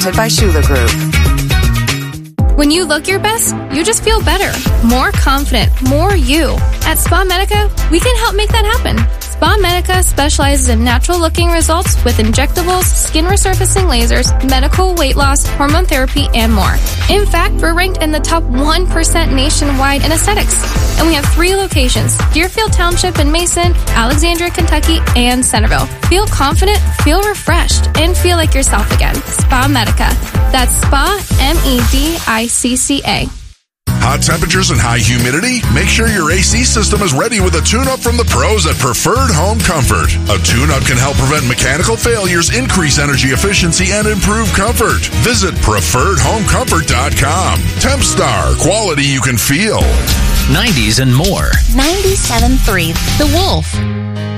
presented by Schuler Group. When you look your best, you just feel better, more confident, more you. At Spa Medica, we can help make that happen. Spa Medica specializes in natural-looking results with injectables, skin resurfacing lasers, medical weight loss, hormone therapy, and more. In fact, we're ranked in the top 1% nationwide in aesthetics. And we have 3 locations: Deerfield Township in Mason, Alexandria, Kentucky, and Centerville. Feel confident, feel refreshed, and feel like yourself again. Spa Medica. That's Spa, MEDICCA. Hot temperatures and high humidity? Make sure your AC system is ready with a tune-up from the pros at Preferred Home Comfort. A tune-up can help prevent mechanical failures, increase energy efficiency, and improve comfort. Visit PreferredHomeComfort.com. Tempstar, quality you can feel. 90s and more. 97.3 The Wolf.